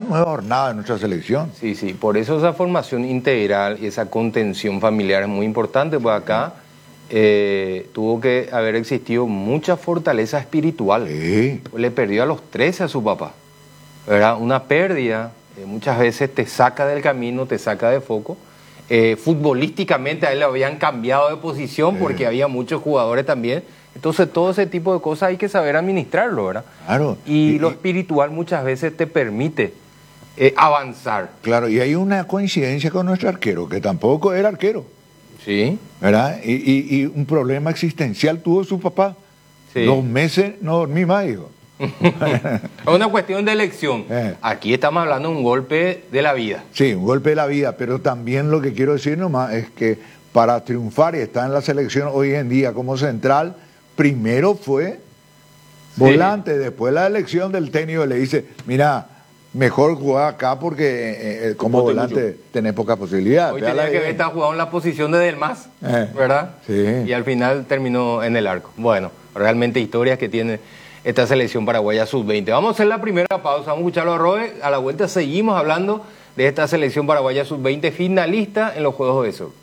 nueva jornada en nuestra selección. Sí, sí, por eso esa formación integral y esa contención familiar es muy importante, pues acá tuvo que haber existido mucha fortaleza espiritual. Sí. Le perdió a los 13 a su papá, ¿verdad? Una pérdida muchas veces te saca del camino, te saca de foco. Futbolísticamente a él le habían cambiado de posición porque había muchos jugadores también. Entonces todo ese tipo de cosas hay que saber administrarlo, ¿verdad? Claro. Y lo espiritual muchas veces te permite avanzar. Claro, y hay una coincidencia con nuestro arquero, que tampoco era arquero. Sí. ¿Verdad? Y un problema existencial tuvo su papá. Sí. 2 meses no dormí más, hijo. Es una cuestión de elección. Aquí estamos hablando de un golpe de la vida. Sí, un golpe de la vida, pero también lo que quiero decir nomás es que para triunfar y estar en la selección hoy en día como central, primero fue volante, después la elección del técnico le dice, mira, mejor jugar acá porque como volante tenés pocas posibilidades. Hoy tenía que estar jugando en la posición de Delmas, ¿verdad? Sí. Y al final terminó en el arco. Bueno, realmente historias que tiene esta selección paraguaya sub-20. Vamos a hacer la primera pausa, vamos a escucharlo a Roe. A la vuelta seguimos hablando de esta selección paraguaya sub-20 finalista en los Juegos de Sur.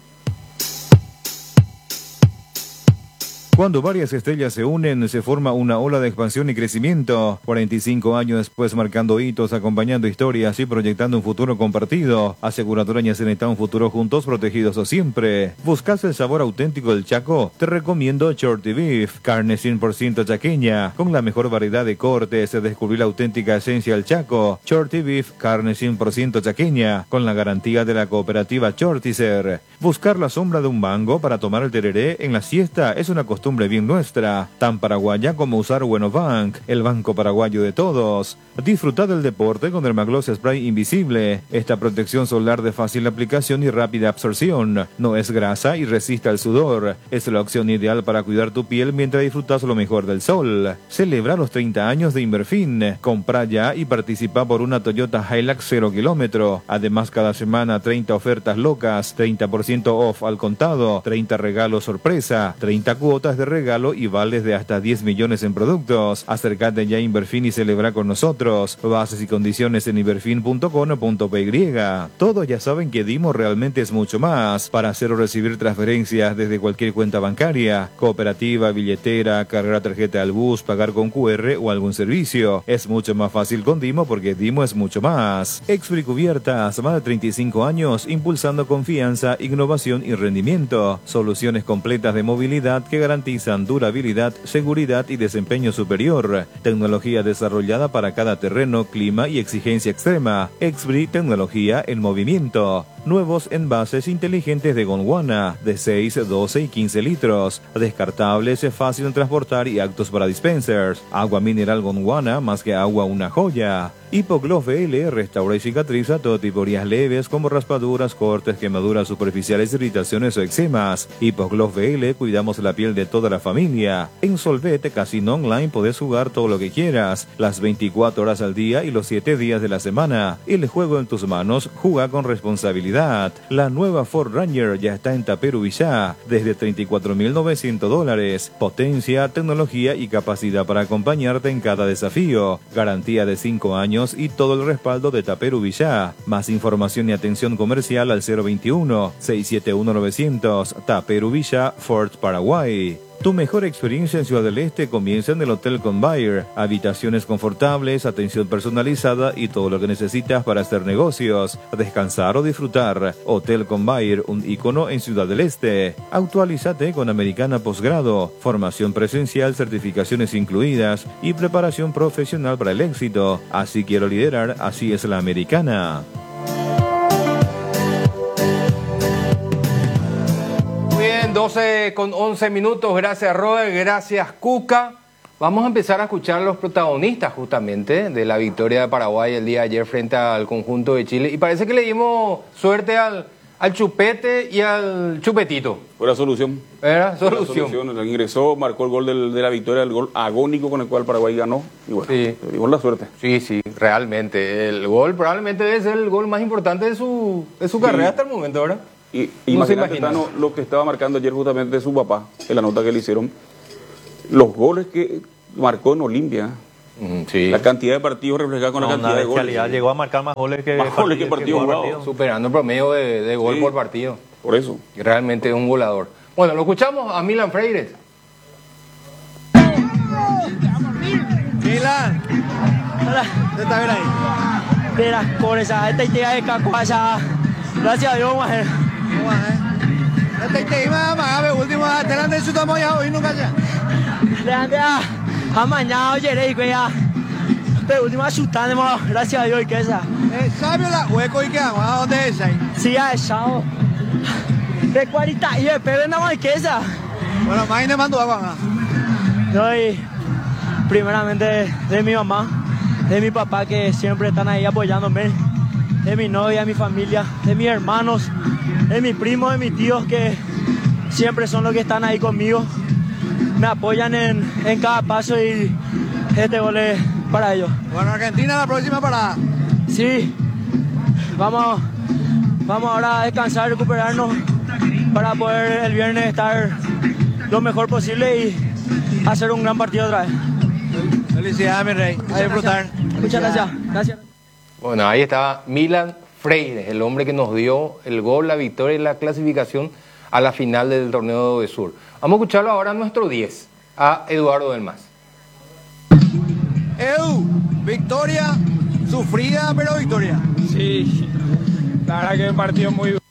Cuando varias estrellas se unen, se forma una ola de expansión y crecimiento. 45 años después, marcando hitos, acompañando historias y proyectando un futuro compartido. Aseguradora Ñacen está un futuro juntos, protegidos siempre. ¿Buscas el sabor auténtico del Chaco? Te recomiendo Shorty Beef, carne 100% chaqueña, con la mejor variedad de cortes. Descubrí la auténtica esencia del Chaco. Shorty Beef, carne 100% chaqueña, con la garantía de la cooperativa Shortizer. Buscar la sombra de un mango para tomar el tereré en la siesta es una costumbre bien nuestra, tan paraguaya como usar Bueno Bank, el banco paraguayo de todos. Disfruta del deporte con Dermagloss Spray Invisible, esta protección solar de fácil aplicación y rápida absorción. No es grasa y resiste al sudor. Es la opción ideal para cuidar tu piel mientras disfrutas lo mejor del sol. Celebra los 30 años de Inverfin. Compra ya y participa por una Toyota Hilux 0 kilómetro. Además, cada semana 30 ofertas locas, 30% off al contado, 30 regalos sorpresa, 30 cuotas de regalo y vales de hasta 10 millones en productos. Acércate ya a Inverfin y celebra con nosotros. Bases y condiciones en inverfin.com.py. Todos ya saben que Dimo realmente es mucho más. Para hacer o recibir transferencias desde cualquier cuenta bancaria, cooperativa, billetera, cargar tarjeta al bus, pagar con QR o algún servicio. Es mucho más fácil con Dimo porque Dimo es mucho más. Expri Cubiertas, más de 35 años impulsando confianza, innovación y rendimiento. Soluciones completas de movilidad que garantizan durabilidad, seguridad y desempeño superior. Tecnología desarrollada para cada terreno, clima y exigencia extrema. Expri, tecnología en movimiento. Nuevos envases inteligentes de Gondwana, de 6, 12 y 15 litros. Descartables, fácil de transportar y aptos para dispensers. Agua mineral Gondwana, más que agua una joya. Hipogloss VL restaura y cicatriza todo tipo de heridas leves como raspaduras, cortes, quemaduras superficiales, irritaciones o eczemas. Hipogloss VL cuidamos la piel de toda la familia. En Solvete Casino Online podés jugar todo lo que quieras, las 24 horas al día y los 7 días de la semana. El juego en tus manos, juega con responsabilidad. La nueva Ford Ranger ya está en Taperu Villá, desde $34.900. Potencia, tecnología y capacidad para acompañarte en cada desafío. Garantía de 5 años y todo el respaldo de Taperu Villá. Más información y atención comercial al 021-671-900. Taperu Villá, Ford Paraguay. Tu mejor experiencia en Ciudad del Este comienza en el Hotel Convair. Habitaciones confortables, atención personalizada y todo lo que necesitas para hacer negocios, descansar o disfrutar. Hotel Convair, un ícono en Ciudad del Este. Actualízate con Americana Posgrado, formación presencial, certificaciones incluidas y preparación profesional para el éxito. Así quiero liderar, así es la Americana. 12:11. Gracias, Roe. Gracias, Cuca. Vamos a empezar a escuchar a los protagonistas justamente de la victoria de Paraguay el día de ayer frente al conjunto de Chile. Y parece que le dimos suerte al Chupete y al Chupetito. Fue la solución. Era solución. Ingresó, marcó el gol de la victoria, el gol agónico con el cual Paraguay ganó. Y bueno, sí. Le dimos la suerte. Sí, realmente. El gol probablemente debe ser el gol más importante de su carrera hasta el momento, ¿verdad? Y imagínate, Tano, lo que estaba marcando ayer justamente de su papá, en la nota que le hicieron, los goles que marcó en Olimpia, Sí. La cantidad de partidos reflejada con la Una cantidad de goles. bestialidad, llegó a marcar más goles que Más goles que partidos jugados. Superando el promedio de gol Sí. por partido. Por eso. Y realmente es un goleador. Bueno, lo escuchamos a Milan Freire. Milan, ¿qué está bien ahí? Mira, por esa gente llega de Cacuaya. Gracias a Dios, mujer. Te iba a magar, último, adelante, eso estamos ya hoy, nunca ya. Delante a mañana, oye, ya. Pero última asustando, gracias a Dios, y que esa. ¿Sabes la hueco y qué hago? ¿A dónde es ahí? Sí, a echado. De 40 y de pero nada más que esa. Bueno, más me mando agua. Doy primeramente de mi mamá, de mi papá que siempre están ahí apoyándome, de mi novia, de mi familia, de mis hermanos, de mis primos, de mis tíos que siempre son los que están ahí conmigo, me apoyan en cada paso y este gol es para ellos. Bueno, Argentina la próxima parada. Sí, vamos ahora a descansar, recuperarnos para poder el viernes estar lo mejor posible y hacer un gran partido otra vez. Felicidades, mi rey. A disfrutar. Muchas gracias. Gracias. Bueno, ahí estaba Milan Freire, el hombre que nos dio el gol, la victoria y la clasificación a la final del torneo de Sur. Vamos a escucharlo ahora a nuestro 10, a Eduardo del Mas. Edu, victoria, sufrida, pero victoria. Sí, la verdad que es un partido muy duro.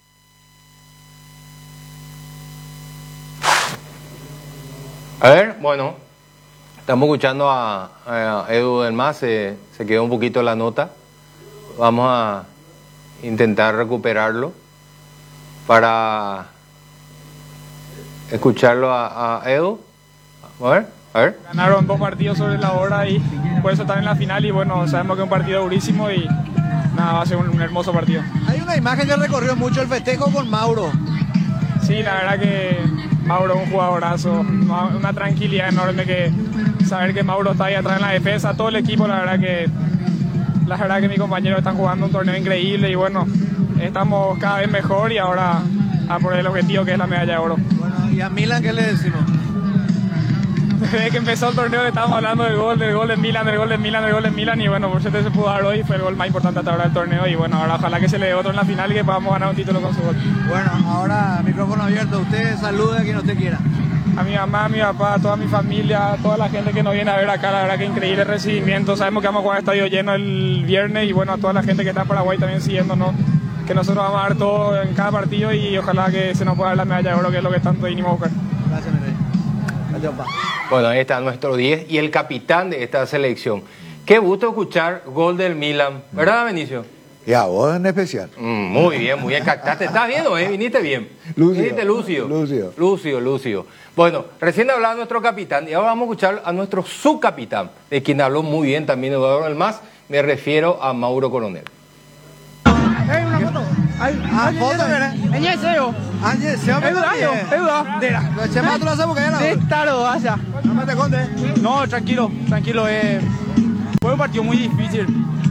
A ver, bueno, estamos escuchando a Edu del Mas, se quedó un poquito la nota. Vamos a intentar recuperarlo para escucharlo a Edu. A ver. Ganaron 2 partidos sobre la hora y por eso están en la final y bueno, sabemos que es un partido durísimo y nada, va a ser un hermoso partido. Hay una imagen que recorrió mucho el festejo con Mauro. Sí, la verdad que Mauro es un jugadorazo, una tranquilidad enorme que saber que Mauro está ahí atrás en la defensa, todo el equipo, la verdad que mis compañeros están jugando un torneo increíble y bueno, estamos cada vez mejor y ahora a por el objetivo que es la medalla de oro. Bueno, ¿y a Milan qué le decimos? Desde que empezó el torneo le estábamos hablando del gol de Milan, del gol de Milan y bueno, por suerte se pudo dar hoy, fue el gol más importante hasta ahora del torneo y bueno, ahora ojalá que se le dé otro en la final y que podamos ganar un título con su gol. Bueno, ahora micrófono abierto, usted salude a quien usted quiera. A mi mamá, a mi papá, a toda mi familia, a toda la gente que nos viene a ver acá, la verdad que increíble recibimiento, sabemos que vamos a jugar estadio lleno el viernes y bueno, a toda la gente que está en Paraguay también siguiéndonos, que nosotros vamos a dar todo en cada partido y ojalá que se nos pueda dar la medalla de oro, que es lo que tanto vinimos a buscar. Gracias, mi rey. Gracias, papá. Bueno, ahí está nuestro 10 y el capitán de esta selección. Qué gusto escuchar gol del Milan, ¿verdad, Benicio? Y a vos en especial. Muy bien, captaste. ¿Estás bien o viniste bien? Lúcido. Viniste Lucio. Bueno, recién hablaba nuestro capitán y ahora vamos a escuchar a nuestro subcapitán, de quien habló muy bien también Eduardo del Mas, me refiero a Mauro Coronel. Una foto. Foto, ¿verdad? Ángel, se llama Dera, se llama otra porque era. No te conté. No, tranquilo. Fue un partido muy difícil.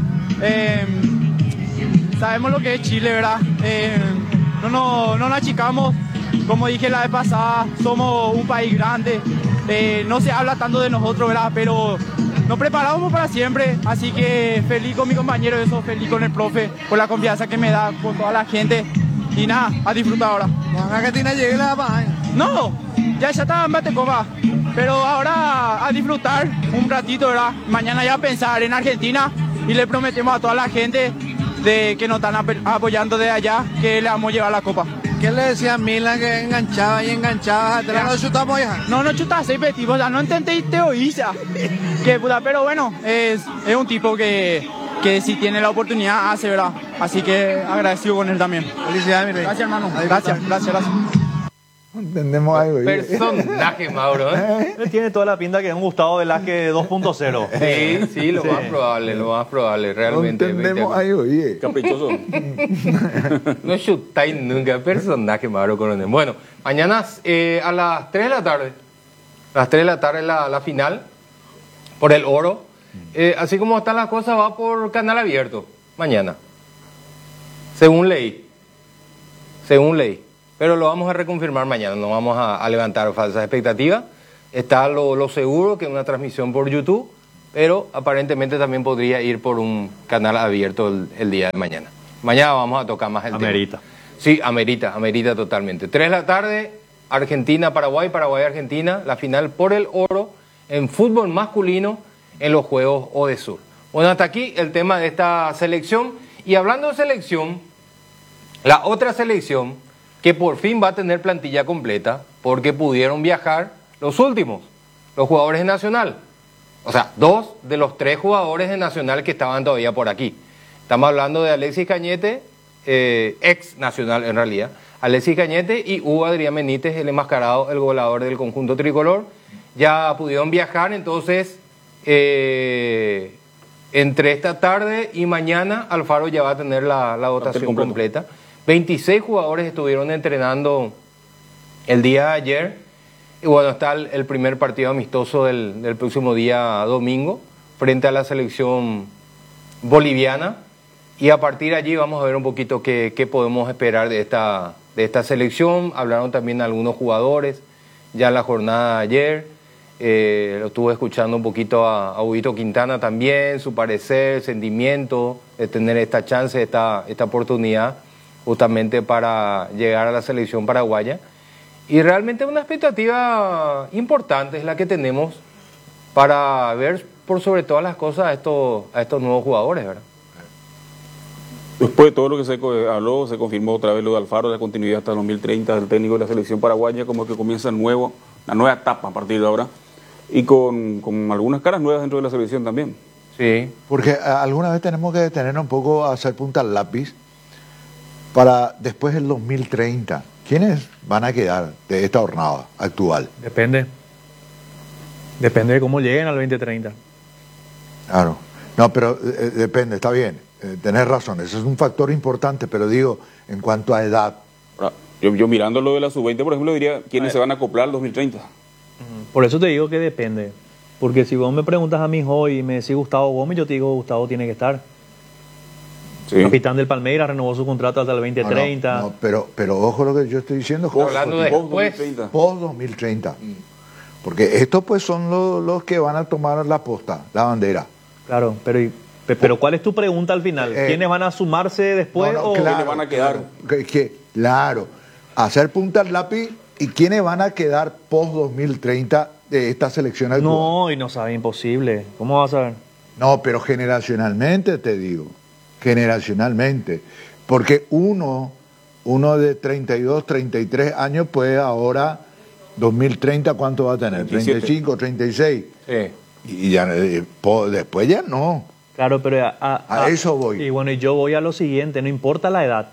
Sabemos lo que es Chile, ¿verdad? No nos achicamos. Como dije la vez pasada, somos un país grande. No se habla tanto de nosotros, ¿verdad? Pero nos preparamos para siempre. Así que feliz con mi compañero, feliz con el profe, por la confianza que me da, con toda la gente. Y nada, a disfrutar ahora. Cuando Argentina llegue la paja. No, ya estaba en Batecopa. Pero ahora a disfrutar un ratito, ¿verdad? Mañana ya pensar en Argentina y le prometemos a toda la gente de que nos están apoyando de allá que le vamos a llevar la copa. ¿Qué le decía a Milan que enganchaba y enganchaba? ¿Atrás no chutamos ya? No chutas 6 petivos, o sea, no intenté teoriza. Que puta, pero bueno, es un tipo que si tiene la oportunidad hace, ¿verdad? Así que agradecido con él también. Felicidades, mi rey. Gracias, hermano. Gracias. Entendemos algo. Personaje, Mauro, ¿eh? Él tiene toda la pinta que es un Gustavo Velázquez 2.0. Sí, lo más probable, realmente. No entendemos algo, oye. Caprichoso. No chutáis nunca, personaje, Mauro Coronel. Bueno, mañana a las 3 de la tarde. A las 3 de la tarde la final por el oro. Así como están las cosas, va por canal abierto mañana. Según ley. Pero lo vamos a reconfirmar mañana, no vamos a levantar falsas expectativas. Está lo seguro, que es una transmisión por YouTube, pero aparentemente también podría ir por un canal abierto el día de mañana. Mañana vamos a tocar más el tema. Amerita. Sí, amerita totalmente. 3 de la tarde, Argentina-Paraguay, Paraguay-Argentina, la final por el oro en fútbol masculino en los Juegos Odesur. Bueno, hasta aquí el tema de esta selección. Y hablando de selección, la otra selección que por fin va a tener plantilla completa porque pudieron viajar los últimos, los jugadores de Nacional. O sea, 2 de los 3 jugadores de Nacional que estaban todavía por aquí. Estamos hablando de Alexis Cañete, ex Nacional en realidad, Alexis Cañete y Hugo Adrián Benítez, el enmascarado, el goleador del conjunto tricolor. Ya pudieron viajar, entonces entre esta tarde y mañana Alfaro ya va a tener la dotación completa. 26 jugadores estuvieron entrenando el día de ayer. Y bueno, está el primer partido amistoso del próximo día domingo frente a la selección boliviana. Y a partir de allí vamos a ver un poquito qué podemos esperar de esta selección. Hablaron también algunos jugadores ya en la jornada de ayer. Lo estuve escuchando un poquito a Huguito Quintana también, su parecer, sentimiento de tener esta chance, esta oportunidad justamente para llegar a la selección paraguaya. Y realmente una expectativa importante es la que tenemos para ver por sobre todas las cosas a estos nuevos jugadores, ¿verdad? Después de todo lo que se habló, se confirmó otra vez lo de Alfaro, la continuidad hasta el 2030 del técnico de la selección paraguaya, como que comienza la nueva etapa a partir de ahora, y con algunas caras nuevas dentro de la selección también. Sí. Porque alguna vez tenemos que detenernos un poco a hacer punta al lápiz para después del 2030. ¿Quiénes van a quedar de esta jornada actual? Depende de cómo lleguen al 2030. Claro. No, pero depende, está bien. Tenés razón, ese es un factor importante, pero digo, en cuanto a edad. Ahora, yo mirando lo de la sub-20, por ejemplo, diría quiénes se van a acoplar al 2030. Por eso te digo que depende. Porque si vos me preguntas a mí hoy y me decís Gustavo Gómez, yo te digo Gustavo tiene que estar. Sí. Capitán del Palmeiras renovó su contrato hasta el 2030. No, pero ojo lo que yo estoy diciendo. Hablando de después. Post 2030. Porque estos pues son los que van a tomar la posta, la bandera. Claro, pero ¿cuál es tu pregunta al final? ¿Quiénes van a sumarse después o quiénes van a quedar? Claro, hacer punta al lápiz y quiénes van a quedar post 2030 de esta selección actual. No, y no sabe, imposible. ¿Cómo vas a saber? No, pero generacionalmente te digo, generacionalmente, porque uno de 32, 33 años puede ahora 2030 ¿cuánto va a tener? 37. 35, 36. Sí. Y ya después ya no. Claro, pero a eso voy. Y bueno, y yo voy a lo siguiente, no importa la edad.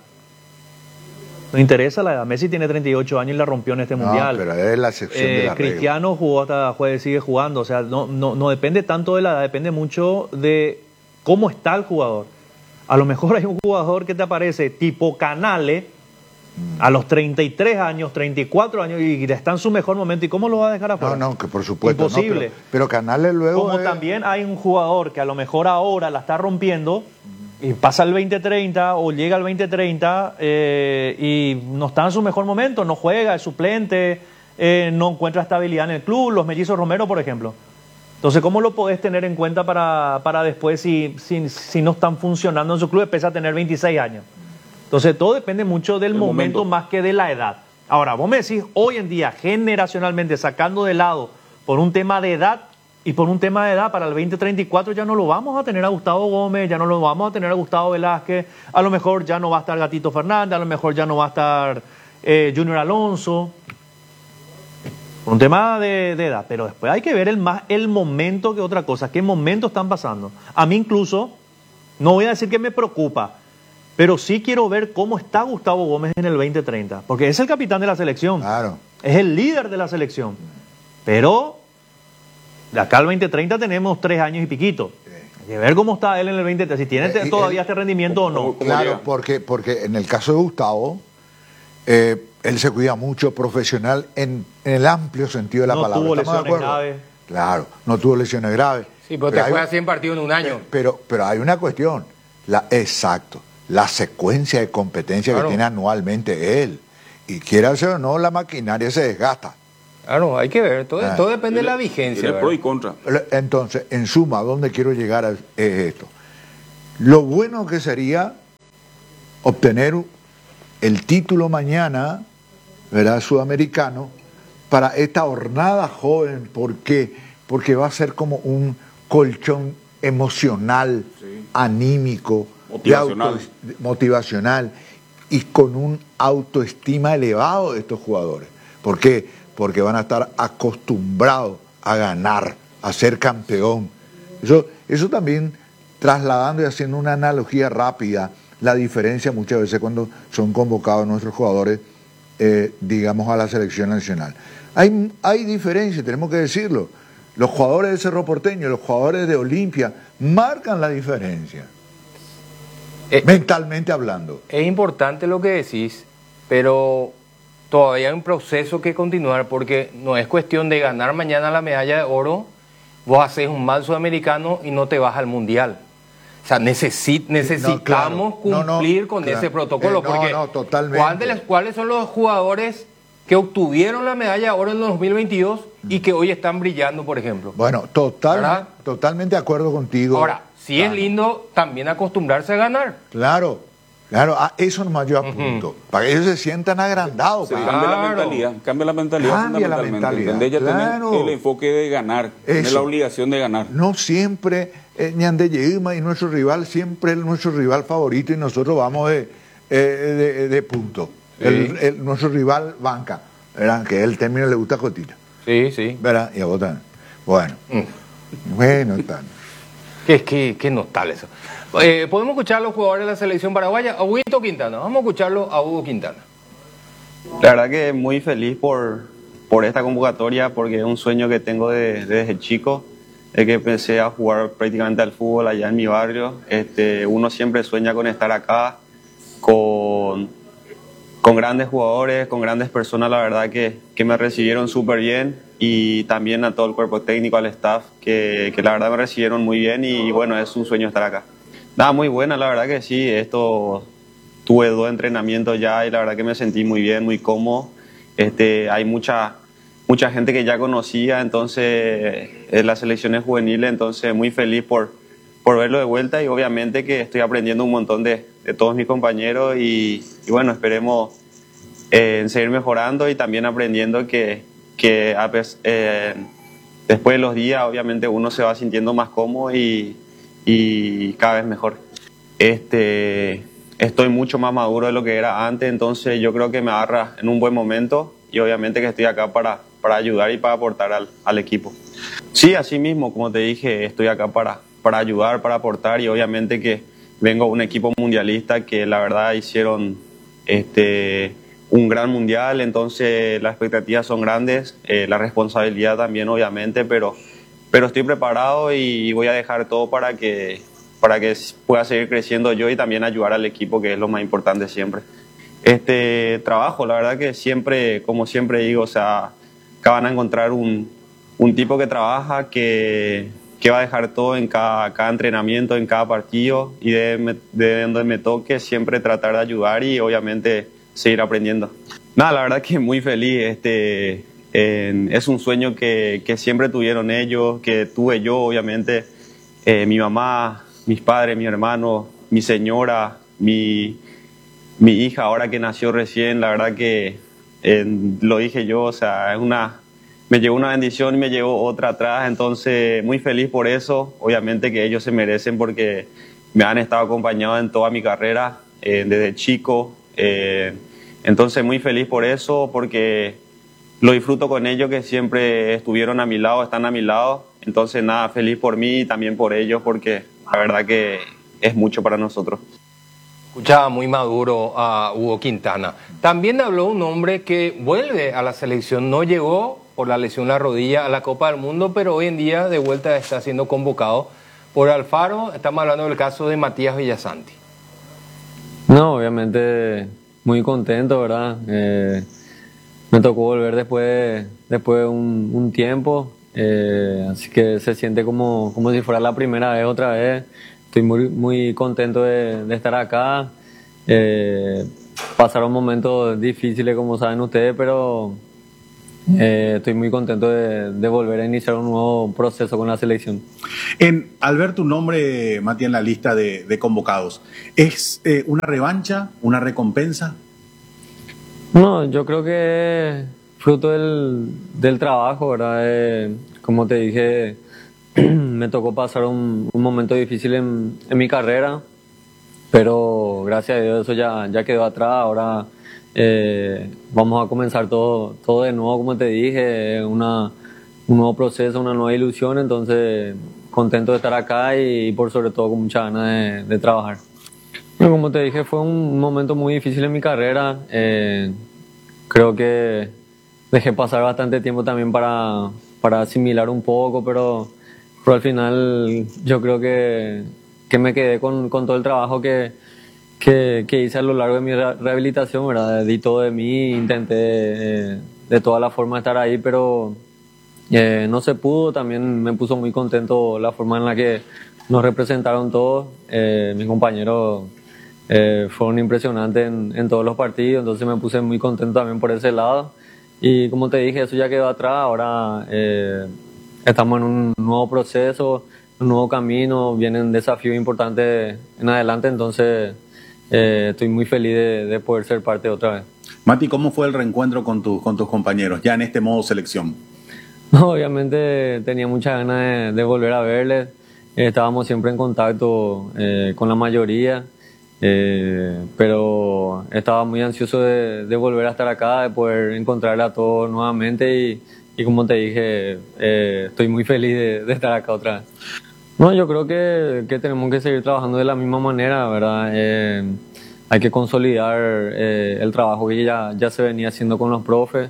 No interesa la edad. Messi tiene 38 años y la rompió en este mundial. Pero es la excepción de la regla. Cristiano jugó hasta sigue jugando. O sea, no depende tanto de la edad, depende mucho de cómo está el jugador. A lo mejor hay un jugador que te aparece tipo Canales a los 33 años, 34 años y está en su mejor momento. ¿Y cómo lo va a dejar afuera? No, que por supuesto. Imposible. No, pero Canales luego... Como también hay un jugador que a lo mejor ahora la está rompiendo y pasa el 2030 o llega al 2030 y no está en su mejor momento, no juega, es suplente, no encuentra estabilidad en el club, los mellizos Romero, por ejemplo. Entonces, ¿cómo lo podés tener en cuenta para después si no están funcionando en su club, pese a tener 26 años? Entonces, todo depende mucho del momento más que de la edad. Ahora, vos me decís, hoy en día, generacionalmente, sacando de lado por un tema de edad, y por un tema de edad, para el 2034 ya no lo vamos a tener a Gustavo Gómez, ya no lo vamos a tener a Gustavo Velázquez, a lo mejor ya no va a estar Gatito Fernández, a lo mejor ya no va a estar Junior Alonso. Por un tema de edad, pero después hay que ver más el momento que otra cosa, qué momentos están pasando. A mí incluso, no voy a decir que me preocupa, pero sí quiero ver cómo está Gustavo Gómez en el 2030, porque es el capitán de la selección, Claro. es el líder de la selección, pero de acá al 2030 tenemos 3 años y piquito. Hay que ver cómo está él en el 2030, si tiene todavía este rendimiento o no. Claro, porque en el caso de Gustavo, él se cuida mucho, profesional en el amplio sentido de la palabra. No tuvo ¿Estamos de lesiones acuerdo? graves. Claro, no tuvo lesiones graves. Sí, pero te juega 100 partidos en un año. Pero hay una cuestión, la secuencia de competencia Claro. que tiene anualmente él. Y quiera o no, la maquinaria se desgasta. Claro, hay que ver, todo depende de la vigencia. Tiene pro y contra. Entonces, en suma, ¿a dónde quiero llegar es esto? Lo bueno que sería obtener el título mañana, ¿verdad?, sudamericano, para esta hornada joven. ¿Por qué? Porque va a ser como un colchón emocional, sí, anímico, motivacional, y con un autoestima elevado de estos jugadores. ¿Por qué? Porque van a estar acostumbrados a ganar, a ser campeón. Eso también, trasladando y haciendo una analogía rápida, la diferencia muchas veces cuando son convocados nuestros jugadores, digamos, a la selección nacional. Hay diferencia, tenemos que decirlo. Los jugadores de Cerro Porteño, los jugadores de Olimpia, marcan la diferencia, mentalmente hablando. Es importante lo que decís, pero todavía hay un proceso que continuar, porque no es cuestión de ganar mañana la medalla de oro, vos haces un mal sudamericano y no te vas al mundial. O sea, necesitamos cumplir con ese protocolo, porque totalmente. ¿Cuáles son los jugadores que obtuvieron la medalla de oro en el 2022 y que hoy están brillando, por ejemplo? Bueno, totalmente de acuerdo contigo. Ahora, sí, es lindo también acostumbrarse a ganar. Claro, a eso nomás yo apunto, para que ellos se sientan agrandados. Cambia la mentalidad fundamentalmente. Entender ya tener el enfoque de ganar, tener la obligación de ganar. No siempre Ñande Yeima y nuestro rival, siempre es nuestro rival favorito y nosotros vamos de punto. Sí. Nuestro rival banca, ¿verdad? Que el término le gusta Cotita. Sí. ¿Verdad? Y a vos también. Bueno. Bueno, tal. Qué notable eso. ¿Podemos escuchar a los jugadores de la selección paraguaya? A Huguito Quintana. Vamos a escucharlo a Hugo Quintana. La verdad que muy feliz por esta convocatoria, porque es un sueño que tengo desde chico, de que empecé a jugar prácticamente al fútbol allá en mi barrio. Uno siempre sueña con estar acá, con grandes jugadores, con grandes personas, la verdad que me recibieron súper bien, y también a todo el cuerpo técnico, al staff, que la verdad me recibieron muy bien, y bueno, es un sueño estar acá. Nada, muy buena, la verdad que sí, tuve 2 entrenamientos ya y la verdad que me sentí muy bien, muy cómodo. Hay mucha gente que ya conocía, entonces en las selecciones juveniles, entonces muy feliz por verlo de vuelta, y obviamente que estoy aprendiendo un montón de todos mis compañeros, y bueno, esperemos en seguir mejorando y también aprendiendo que después de los días obviamente uno se va sintiendo más cómodo y cada vez mejor. Estoy mucho más maduro de lo que era antes, entonces yo creo que me agarra en un buen momento, y obviamente que estoy acá para ayudar y para aportar al equipo. Sí, así mismo, como te dije, estoy acá para ayudar, para aportar, y obviamente que vengo de un equipo mundialista que la verdad hicieron un gran mundial, entonces las expectativas son grandes, la responsabilidad también obviamente, pero estoy preparado y voy a dejar todo para que pueda seguir creciendo yo y también ayudar al equipo, que es lo más importante siempre. Trabajo, la verdad que siempre, como siempre digo, o sea, acá van a encontrar un tipo que trabaja, que va a dejar todo en cada entrenamiento, en cada partido, y de donde me toque siempre tratar de ayudar y obviamente seguir aprendiendo. Nada, la verdad que muy feliz. Es un sueño que siempre tuvieron ellos, que tuve yo obviamente, mi mamá, mis padres, mi hermano, mi señora, mi hija ahora que nació recién. La verdad que lo dije yo, o sea, me llevó una bendición y me llevó otra atrás, entonces muy feliz por eso. Obviamente que ellos se merecen porque me han estado acompañando en toda mi carrera, desde chico, entonces muy feliz por eso, porque lo disfruto con ellos, que siempre estuvieron a mi lado, están a mi lado, entonces nada, feliz por mí y también por ellos, porque la verdad que es mucho para nosotros. Escuchaba muy maduro a Hugo Quintana. También habló un hombre que vuelve a la selección, no llegó por la lesión en la rodilla a la Copa del Mundo, pero hoy en día de vuelta está siendo convocado por Alfaro. Estamos hablando del caso de Matías Villasanti. No, obviamente muy contento, ¿verdad? Me tocó volver después de un tiempo, así que se siente como si fuera la primera vez otra vez. Estoy muy contento de estar acá. Pasaron momentos difíciles, como saben ustedes, pero Estoy muy contento de volver a iniciar un nuevo proceso con la selección. Al ver tu nombre, Mati, en la lista de convocados, ¿es una revancha, una recompensa? No, yo creo que fruto del trabajo, ¿verdad? Como te dije, me tocó pasar un momento difícil en mi carrera, pero gracias a Dios eso ya quedó atrás. Ahora vamos a comenzar todo de nuevo, como te dije, un nuevo proceso, una nueva ilusión. Entonces contento de estar acá y por sobre todo con muchas ganas de trabajar. Bueno, como te dije, fue un momento muy difícil en mi carrera. Creo que dejé pasar bastante tiempo también para asimilar un poco, pero al final yo creo que me quedé con todo el trabajo que hice a lo largo de mi rehabilitación, ¿verdad? Di todo de mí, intenté de todas las formas estar ahí, pero no se pudo. También me puso muy contento la forma en la que nos representaron todos. Mis compañeros fueron impresionantes en todos los partidos, entonces me puse muy contento también por ese lado. Y como te dije, eso ya quedó atrás. Ahora estamos en un nuevo proceso, un nuevo camino, vienen desafíos importantes en adelante, entonces estoy muy feliz de poder ser parte otra vez. Mati, ¿cómo fue el reencuentro con tus compañeros, ya en este modo selección? Obviamente tenía muchas ganas de volver a verles. Estábamos siempre en contacto con la mayoría, pero estaba muy ansioso de volver a estar acá, de poder encontrarle a todos nuevamente y como te dije, estoy muy feliz de estar acá otra vez. No, yo creo que tenemos que seguir trabajando de la misma manera, ¿verdad? Hay que consolidar el trabajo que ya se venía haciendo con los profes,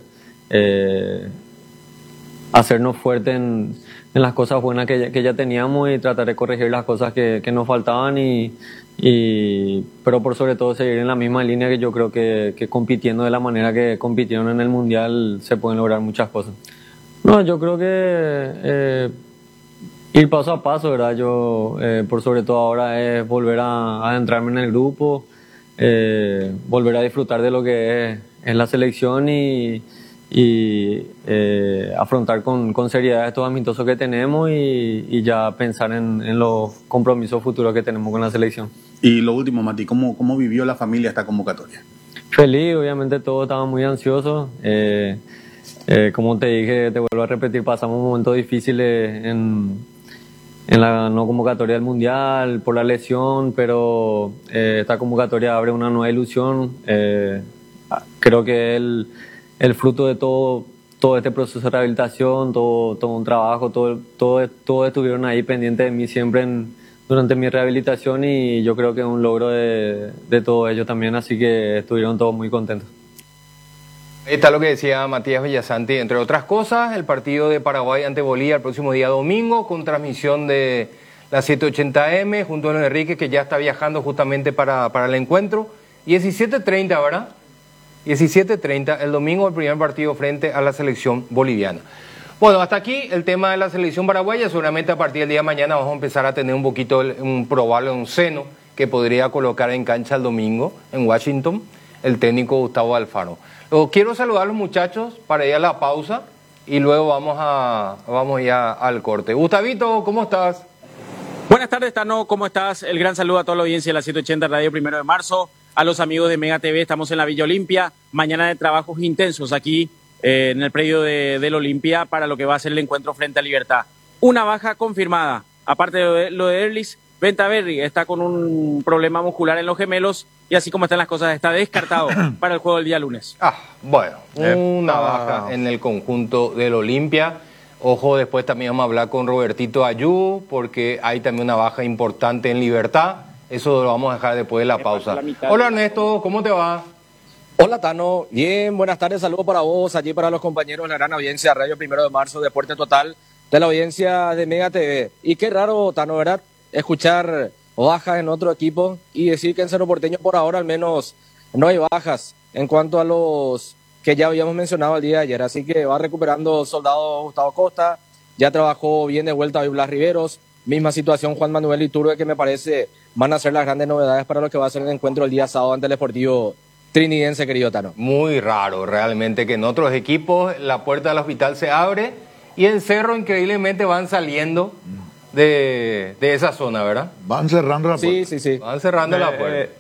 hacernos fuertes en las cosas buenas que ya teníamos y tratar de corregir las cosas que nos faltaban pero por sobre todo seguir en la misma línea, que yo creo que compitiendo de la manera que compitieron en el Mundial se pueden lograr muchas cosas. No, yo creo que ir paso a paso, ¿verdad? Yo por sobre todo ahora es volver a adentrarme en el grupo, volver a disfrutar de lo que es la selección y afrontar con seriedad estos amistosos que tenemos y ya pensar en los compromisos futuros que tenemos con la selección. Y lo último, Mati, ¿cómo vivió la familia esta convocatoria? Feliz, obviamente todos estaban muy ansiosos. Como te dije, te vuelvo a repetir, pasamos momentos difíciles en la no convocatoria del Mundial por la lesión, pero esta convocatoria abre una nueva ilusión. Creo que el fruto de todo este proceso de rehabilitación, todo un trabajo, todos estuvieron ahí pendientes de mí siempre durante mi rehabilitación y yo creo que es un logro de todos ellos también, así que estuvieron todos muy contentos. Ahí está lo que decía Matías Villasanti, entre otras cosas, el partido de Paraguay ante Bolivia el próximo día domingo, con transmisión de la 780M, junto a Luis Enrique, que ya está viajando justamente para el encuentro. 17:30, ¿verdad? 17:30, el domingo, el primer partido frente a la selección boliviana. Bueno, hasta aquí el tema de la selección paraguaya. Seguramente a partir del día de mañana vamos a empezar a tener un poquito, un probable seno que podría colocar en cancha el domingo en Washington el técnico Gustavo Alfaro. Luego, quiero saludar a los muchachos para ir a la pausa y luego vamos ya al corte. Gustavito, ¿cómo estás? Buenas tardes, Tano, ¿cómo estás? El gran saludo a toda la audiencia de la 780 Radio 1 de marzo. A los amigos de Mega TV, estamos en la Villa Olimpia. Mañana de trabajos intensos aquí en el predio del Olimpia para lo que va a ser el encuentro frente a Libertad. Una baja confirmada. Aparte de lo de Erlis, Ventaverri está con un problema muscular en los gemelos y así como están las cosas está descartado para el juego del día lunes. Bueno, una baja en el conjunto del Olimpia. Ojo, después también vamos a hablar con Robertito Ayú porque hay también una baja importante en Libertad. Eso lo vamos a dejar después de la pausa. Hola Ernesto, ¿cómo te va? Hola Tano, bien, buenas tardes, saludos para vos, allí para los compañeros de la gran audiencia de Radio 1 de marzo, Deporte Total, de la audiencia de Mega TV. Y qué raro, Tano, ¿verdad? Escuchar bajas en otro equipo y decir que en Cerro Porteño por ahora al menos no hay bajas en cuanto a los que ya habíamos mencionado el día de ayer. Así que va recuperando soldado Gustavo Costa, ya trabajó bien de vuelta hoy Blas Riveros, misma situación Juan Manuel Iturbe, que me parece van a ser las grandes novedades para lo que va a ser el encuentro el día sábado ante el Sportivo trinidense, querido Tano. Muy raro, realmente, que en otros equipos la puerta del hospital se abre y en Cerro increíblemente van saliendo de esa zona, ¿verdad? Van cerrando la puerta. Sí, sí, sí. Van cerrando la puerta.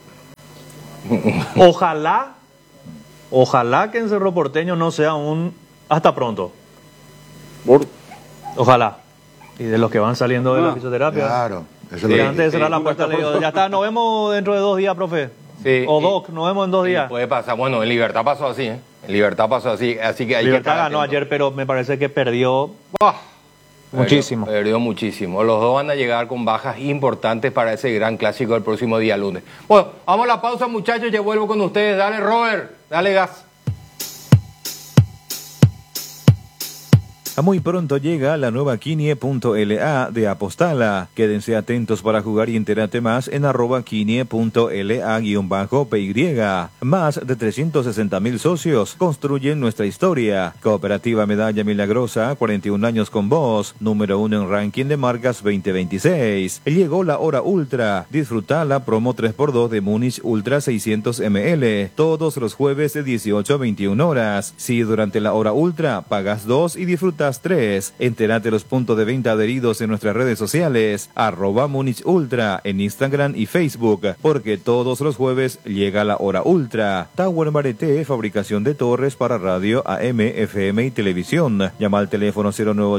Ojalá que en Cerro Porteño no sea un hasta pronto. Ojalá. Y de los que van saliendo de la fisioterapia. Claro. Eso Sí, es lo antes de cerrar la puerta le digo, ya está, nos vemos dentro de 2 días, profe. Sí, O Doc, nos vemos en 2 días. Puede pasar. Bueno, en Libertad pasó así, ¿eh? En Libertad pasó así, así que hay Libertad que estar ganó atento. ayer, pero me parece que perdió Muchísimo. Perdió muchísimo. Los dos van a llegar con bajas importantes para ese gran clásico del próximo día lunes. Bueno, vamos a la pausa, muchachos, ya vuelvo con ustedes. Dale, Robert, dale gas. Muy pronto llega la nueva Quinie.la de Apostala. Quédense atentos para jugar y entérate más en @Quinie.la_PY. Más de 360.000 socios construyen nuestra historia. Cooperativa Medalla Milagrosa, 41 años con vos. Número 1 en ranking de marcas 2026. Llegó la hora ultra. Disfruta la promo 3x2 de Múnich Ultra 600 ml. Todos los jueves de 18 a 21 horas. Si durante la hora ultra pagas 2 y disfrutas 3. Entérate los puntos de venta adheridos en nuestras redes sociales, @Múnich Ultra en Instagram y Facebook, porque todos los jueves llega la hora ultra. Tower Marete, fabricación de torres para radio, AM, FM y televisión. Llama al teléfono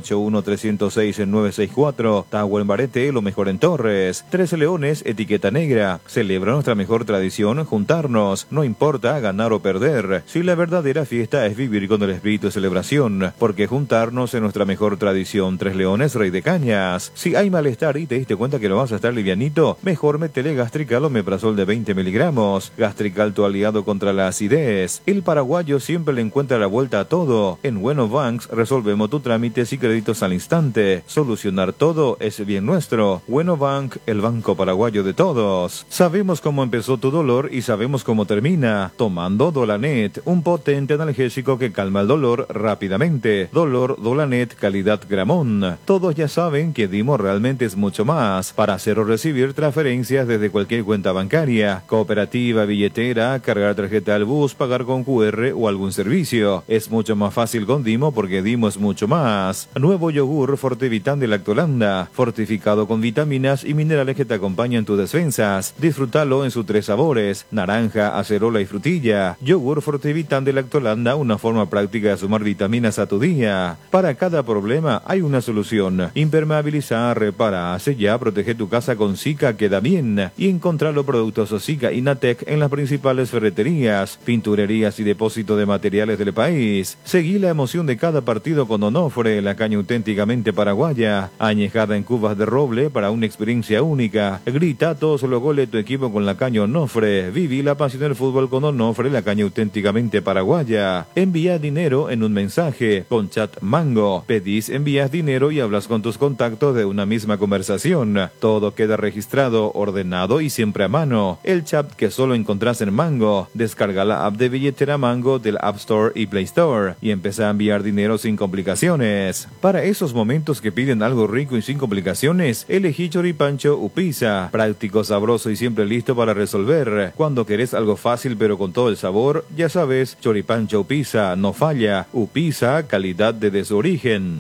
0981-306-964. Tower Marete, lo mejor en torres. 13 Leones, etiqueta negra. Celebra nuestra mejor tradición, juntarnos. No importa ganar o perder. Si la verdadera fiesta es vivir con el espíritu de celebración, porque juntarnos en nuestra mejor tradición. 3 Leones, Rey de Cañas. Si hay malestar y te diste cuenta que lo vas a estar livianito, mejor métele Gastrical o Meprazol de 20 miligramos. Gastrical, tu aliado contra la acidez. El paraguayo siempre le encuentra la vuelta a todo. En Bueno Banks resolvemos tus trámites y créditos al instante. Solucionar todo es bien nuestro. Bueno Bank, el banco paraguayo de todos. Sabemos cómo empezó tu dolor y sabemos cómo termina. Tomando Dolanet, un potente analgésico que calma el dolor rápidamente. Dolor Dolanet, calidad Gramón. Todos ya saben que Dimo realmente es mucho más. Para hacer o recibir transferencias desde cualquier cuenta bancaria, cooperativa, billetera, cargar tarjeta al bus, pagar con QR o algún servicio. Es mucho más fácil con Dimo porque Dimo es mucho más. Nuevo yogur Fortivitan de Lactolanda, fortificado con vitaminas y minerales que te acompañan tus defensas. Disfrútalo en sus 3 sabores: naranja, acerola y frutilla. Yogur Fortivitan de Lactolanda, una forma práctica de sumar vitaminas a tu día. Para cada problema hay una solución. Impermeabiliza, repara, sella, protege tu casa con Zika Queda Bien. Y encontrar los productos Zika Inatec en las principales ferreterías, pinturerías y depósitos de materiales del país. Seguí la emoción de cada partido con Onofre, la caña auténticamente paraguaya, añejada en cubas de roble para una experiencia única. Grita todos los goles de tu equipo con la caña Onofre. Viví la pasión del fútbol con Onofre, la caña auténticamente paraguaya. Envía dinero en un mensaje con Chat Mango. Pedís, envías dinero y hablas con tus contactos de una misma conversación. Todo queda registrado, ordenado y siempre a mano. El chat que solo encontrás en Mango. Descarga la app de billetera Mango del App Store y Play Store y empieza a enviar dinero sin complicaciones. Para esos momentos que piden algo rico y sin complicaciones, elegí Choripancho Upisa. Práctico, sabroso y siempre listo para resolver. Cuando querés algo fácil pero con todo el sabor, ya sabes, Choripancho Upisa no falla. Upisa, calidad de su origen.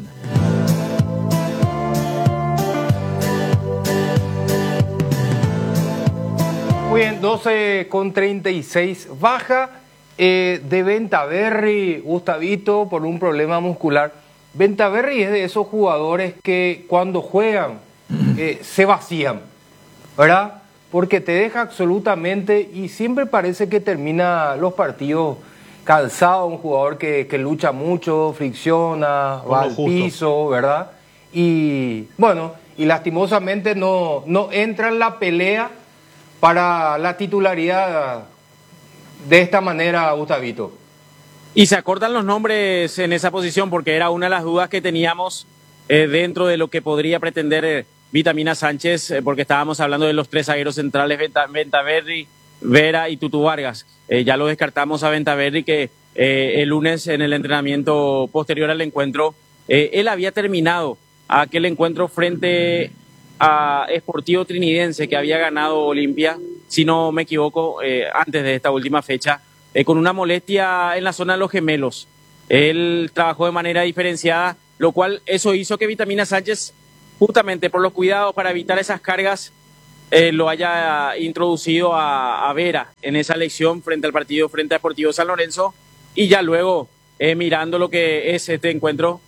Muy bien, 12:36. Baja de Ventaverri, Gustavito, por un problema muscular. Ventaverri es de esos jugadores que cuando juegan se vacían, ¿verdad? Porque te deja absolutamente y siempre parece que termina los partidos cansado, un jugador que lucha mucho, fricciona, va al piso, ¿verdad? Y bueno, y lastimosamente no entra en la pelea para la titularidad de esta manera, Gustavito. Y se acortan los nombres en esa posición porque era una de las dudas que teníamos dentro de lo que podría pretender Vitamina Sánchez, porque estábamos hablando de los 3 zagueros centrales, Ventaverri, Vera y Tutu Vargas. Ya lo descartamos a Ventaverri, que el lunes en el entrenamiento posterior al encuentro, él había terminado aquel encuentro frente a Sportivo Trinidense, que había ganado Olimpia si no me equivoco, antes de esta última fecha, con una molestia en la zona de los gemelos. Él trabajó de manera diferenciada, lo cual eso hizo que Vitamina Sánchez, justamente por los cuidados para evitar esas cargas, lo haya introducido a Vera en esa elección frente al partido frente a Sportivo San Lorenzo, y ya luego mirando lo que es este encuentro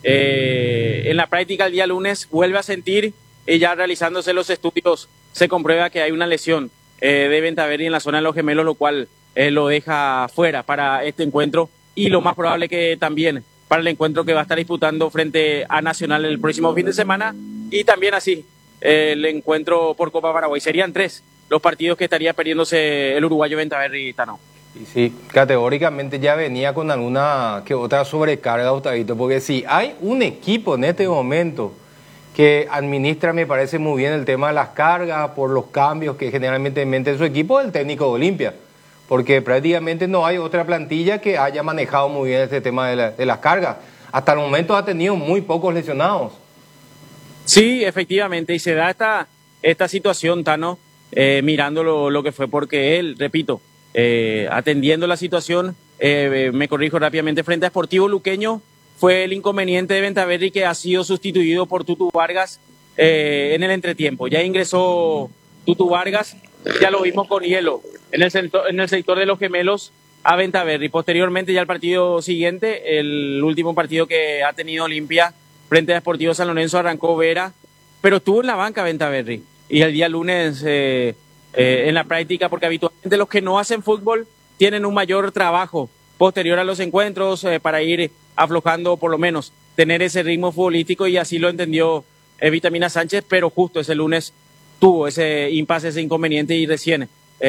en la práctica el día lunes vuelve a sentir, y ya realizándose los estudios se comprueba que hay una lesión de Ventaverri en la zona de los gemelos, lo cual lo deja fuera para este encuentro, y lo más probable que también para el encuentro que va a estar disputando frente a Nacional el próximo fin de semana, y también así el encuentro por Copa Paraguay. Serían 3 los partidos que estaría perdiéndose el uruguayo Ventaverri, Tano. Y sí, categóricamente ya venía con alguna que otra sobrecarga, Gustavito, porque si hay un equipo en este momento que administra, me parece muy bien el tema de las cargas, por los cambios que generalmente mete su equipo, el técnico de Olimpia, porque prácticamente no hay otra plantilla que haya manejado muy bien este tema de las cargas. Hasta el momento ha tenido muy pocos lesionados. Sí, efectivamente, y se da esta situación, Tano, mirando lo que fue, porque él, repito, atendiendo la situación, me corrijo rápidamente, frente a Sportivo Luqueño, fue el inconveniente de Ventaverri, que ha sido sustituido por Tutu Vargas en el entretiempo. Ya ingresó Tutu Vargas, ya lo vimos con hielo en el sector de los gemelos a Ventaverri. Posteriormente, ya el partido siguiente, el último partido que ha tenido Olimpia frente a Sportivo San Lorenzo, arrancó Vera, pero estuvo en la banca Ventaverri. Y el día lunes en la práctica, porque habitualmente los que no hacen fútbol tienen un mayor trabajo posterior a los encuentros para ir aflojando, por lo menos tener ese ritmo futbolístico, y así lo entendió Vitamina Sánchez, pero justo ese lunes tuvo ese impasse, ese inconveniente, y recién,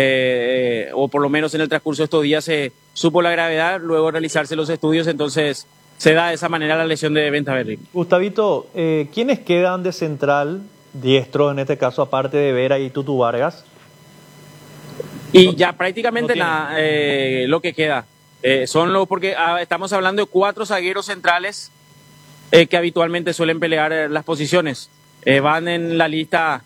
o por lo menos en el transcurso de estos días, se supo la gravedad, luego realizarse los estudios, entonces se da de esa manera la lesión de Ventaverri. Gustavito, ¿quiénes quedan de central diestro en este caso, aparte de Vera y Tutu Vargas? Y ya prácticamente lo que queda porque estamos hablando de 4 zagueros centrales que habitualmente suelen pelear las posiciones. Van en la lista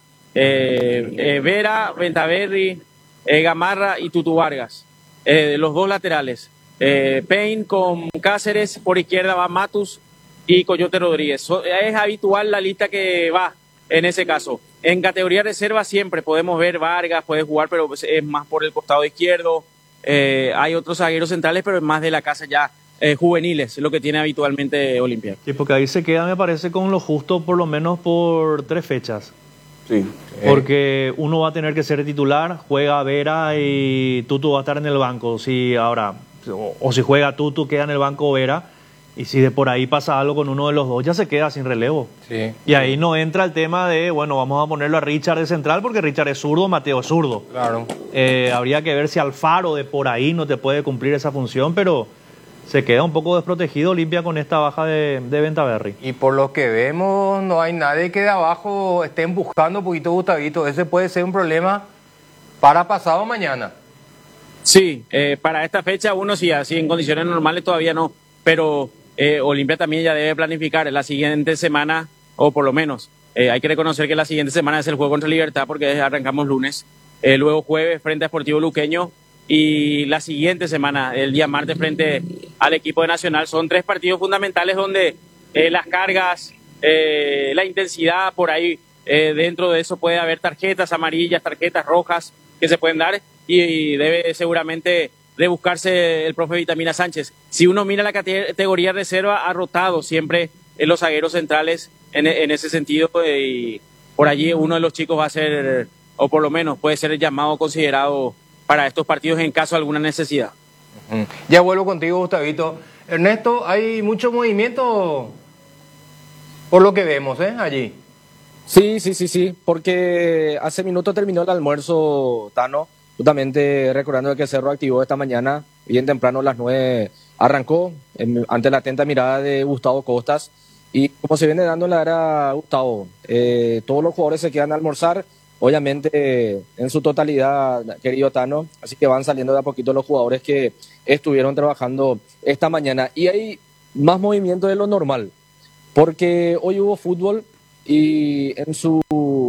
Vera, Ventaverri, Gamarra y Tutu Vargas. Los 2 laterales, Payne con Cáceres, por izquierda va Matus y Coyote Rodríguez. Es habitual la lista que va en ese caso. En categoría reserva siempre podemos ver Vargas, puede jugar, pero es más por el costado izquierdo. Hay otros zagueros centrales, pero es más de la casa ya juveniles, lo que tiene habitualmente Olimpia. Sí, porque ahí se queda, me parece, con lo justo, por lo menos por 3 fechas. Sí. Porque uno va a tener que ser titular, juega Vera y Tutu va a estar en el banco. Si juega Tutu, queda en el banco Vera. Y si de por ahí pasa algo con uno de los dos, ya se queda sin relevo. Sí. Y ahí no entra el tema de, bueno, vamos a ponerlo a Richard de central, porque Richard es zurdo, Mateo es zurdo. Claro. Habría que ver si Alfaro de por ahí no te puede cumplir esa función, pero se queda un poco desprotegido Olimpia con esta baja de Ventaverri. Y por lo que vemos, no hay nadie que de abajo esté buscando un poquito, Gustavito. Ese puede ser un problema para pasado mañana. Sí, para esta fecha uno sí, así en condiciones normales todavía no, pero Olimpia también ya debe planificar la siguiente semana, o por lo menos hay que reconocer que la siguiente semana es el juego contra Libertad, porque arrancamos lunes, luego jueves frente a Sportivo Luqueño, y la siguiente semana, el día martes, frente al equipo de Nacional. Son 3 partidos fundamentales donde las cargas, la intensidad, por ahí dentro de eso puede haber tarjetas amarillas, tarjetas rojas que se pueden dar, y debe seguramente de buscarse el profe Vitamina Sánchez. Si uno mira la categoría reserva, ha rotado siempre en los zagueros centrales en ese sentido, y por allí uno de los chicos va a ser, o por lo menos puede ser llamado, considerado para estos partidos en caso de alguna necesidad. Ya vuelvo contigo, Gustavito. Ernesto, hay mucho movimiento por lo que vemos allí. Sí, porque hace minutos terminó el almuerzo, Tano, justamente recordando que Cerro activó esta mañana, bien temprano a las 9, arrancó ante la atenta mirada de Gustavo Costas, y como se viene dando en la era, Gustavo, todos los jugadores se quedan a almorzar, obviamente en su totalidad, querido Tano, así que van saliendo de a poquito los jugadores que estuvieron trabajando esta mañana, y hay más movimiento de lo normal, porque hoy hubo fútbol, y en su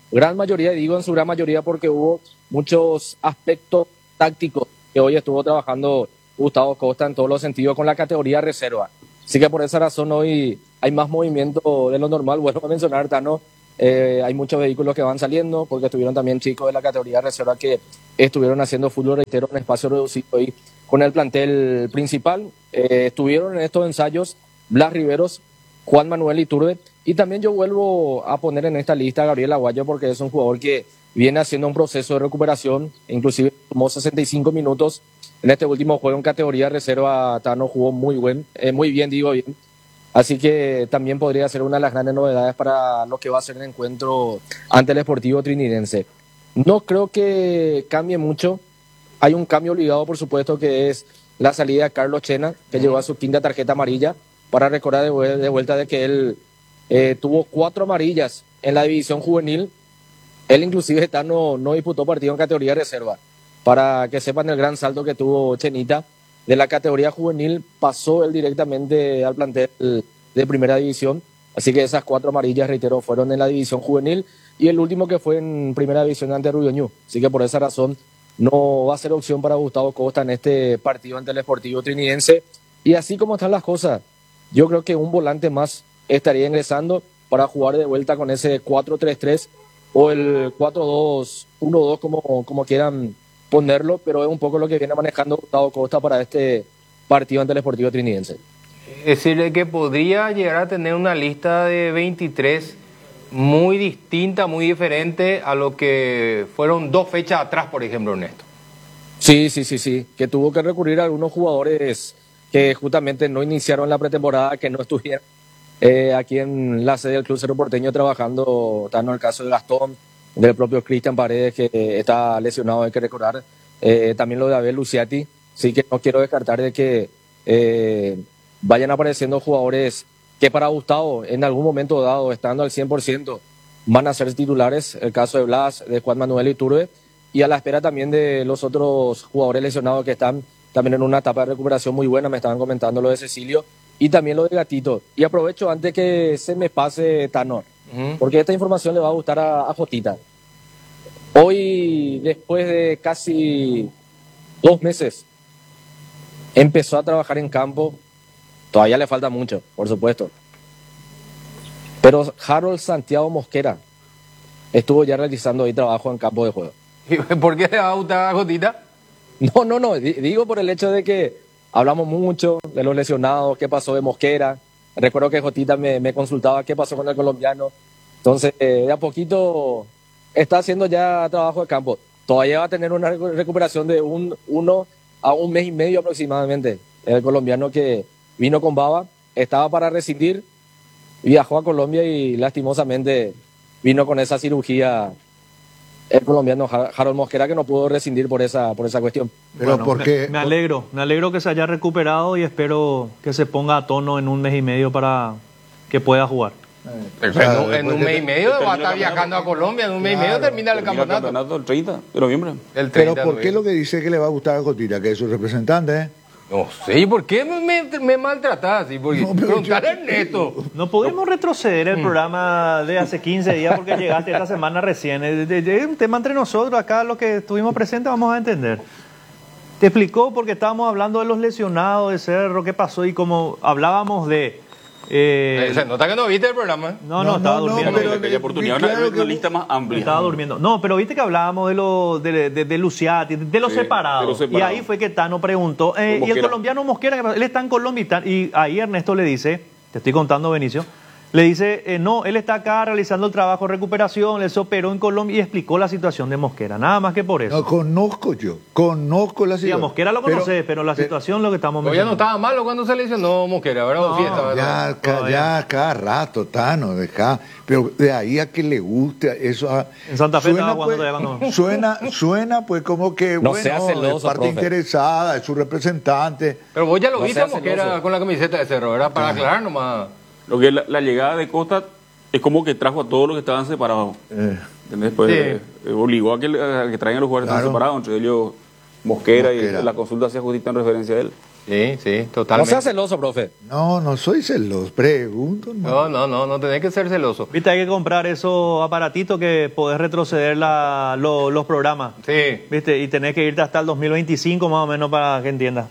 gran mayoría, digo en su gran mayoría porque hubo muchos aspectos tácticos que hoy estuvo trabajando Gustavo Costa en todos los sentidos con la categoría reserva. Así que por esa razón hoy hay más movimiento de lo normal. Vuelvo a mencionar, Tano, hay muchos vehículos que van saliendo porque estuvieron también chicos de la categoría reserva que estuvieron haciendo fútbol, reitero, en espacio reducido hoy con el plantel principal. Estuvieron en estos ensayos Blas Riveros, Juan Manuel Iturbe, y también yo vuelvo a poner en esta lista a Gabriel Aguayo porque es un jugador que viene haciendo un proceso de recuperación, inclusive tomó 65 minutos en este último juego en categoría reserva. Tano jugó muy bien, digo bien. Así que también podría ser una de las grandes novedades para lo que va a ser el encuentro ante el Sportivo Trinidense. No creo que cambie mucho. Hay un cambio obligado, por supuesto, que es la salida de Carlos Chena, que llegó a su quinta tarjeta amarilla, para recordar de vuelta de que él tuvo 4 amarillas en la división juvenil. Él inclusive no disputó partido en categoría reserva. Para que sepan el gran salto que tuvo Chenita, de la categoría juvenil pasó él directamente al plantel de primera división. Así que esas 4 amarillas, reitero, fueron en la división juvenil y el último que fue en primera división ante Rubio Ñu. Así que por esa razón no va a ser opción para Gustavo Costa en este partido ante el Sportivo Trinidense. Y así como están las cosas, yo creo que un volante más estaría ingresando para jugar de vuelta con ese 4-3-3 o el 4-2-1-2, como quieran ponerlo, pero es un poco lo que viene manejando Gustavo Costa para este partido ante el Sportivo Trinidense. Es decir, que podría llegar a tener una lista de 23 muy distinta, muy diferente a lo que fueron 2 fechas atrás, por ejemplo, Ernesto. Sí, que tuvo que recurrir a algunos jugadores que justamente no iniciaron la pretemporada, que no estuvieron aquí en la sede del Club Cerro Porteño trabajando, tanto en el caso de Gastón, del propio Cristian Paredes, que está lesionado, hay que recordar, también lo de Abel Luciati. Sí que no quiero descartar de que vayan apareciendo jugadores que para Gustavo en algún momento dado, estando al 100%, van a ser titulares, el caso de Blas, de Juan Manuel Iturbe, y a la espera también de los otros jugadores lesionados que están también en una etapa de recuperación muy buena. Me estaban comentando lo de Cecilio y también lo de Gatito. Y aprovecho antes que se me pase, Tanor, porque esta información le va a gustar a Jotita. Hoy, después de casi 2 meses, empezó a trabajar en campo. Todavía le falta mucho, por supuesto. Pero Harold Santiago Mosquera estuvo ya realizando ahí trabajo en campo de juego. ¿Por qué le va a gustar a Jotita? No, digo por el hecho de que hablamos mucho de los lesionados, qué pasó de Mosquera. Recuerdo que Jotita me consultaba qué pasó con el colombiano. Entonces, de a poquito está haciendo ya trabajo de campo. Todavía va a tener una recuperación de 1 a 1 mes y medio aproximadamente. El colombiano que vino con baba, estaba para rescindir, viajó a Colombia y lastimosamente vino con esa cirugía el colombiano Harold Mosquera, que no pudo rescindir por esa cuestión. Pero bueno, porque me alegro que se haya recuperado y espero que se ponga a tono en 1 mes y medio para que pueda jugar. Pero en 1 mes y medio va a estar viajando a Colombia, en 1 mes y medio termina el campeonato. El campeonato el 30 de noviembre. Pero ¿por qué lo que dice que le va a gustar a Jotita? Que es su representante, ¿eh? No sé, ¿por qué me maltratás así? Porque preguntarle a Ernesto. No podemos retroceder el programa de hace 15 días porque llegaste esta semana recién. Es un tema entre nosotros, acá los que estuvimos presentes vamos a entender. Te explicó porque estábamos hablando de los lesionados de Cerro, qué pasó y como hablábamos de... Se nota que no viste el programa. No, estaba durmiendo. Pero aquella oportunidad una lista más amplia. Estaba durmiendo. No, pero viste que hablábamos de Luciati, de los separados. Y ahí fue que Tano preguntó. Y el colombiano Mosquera, él está en Colombia. Y ahí Ernesto le dice, te estoy contando, Benicio, le dice, no, él está acá realizando el trabajo de recuperación, él se operó en Colombia y explicó la situación de Mosquera, nada más que por eso. No, conozco la situación. Sí, a Mosquera lo conoces, pero la situación lo que estamos mencionando. Ya no estaba malo cuando se lesionó Mosquera, ¿verdad? No, ya cada rato, Tano, pero de ahí a que le guste eso. En Santa Fe estaba jugando suena pues como que, no sea celoso, es parte profe. interesada, es su representante. Pero vos ya lo viste a Mosquera con la camiseta de Cerro, ¿verdad? Para aclarar nomás. Lo que es la llegada de Costa es como que trajo a todos los que estaban separados. ¿Entendés? Pues, obligó a que traigan a los jugadores que estaban separados, entre ellos Mosquera, y la consulta hacía Jotita en referencia a él. Sí, sí, No totalmente. seas celoso, profe. No, no soy celoso, pregunto. No tenés que ser celoso. Viste, hay que comprar esos aparatitos que podés retroceder los programas. Sí. Viste, y tenés que irte hasta el 2025 más o menos para que entiendas.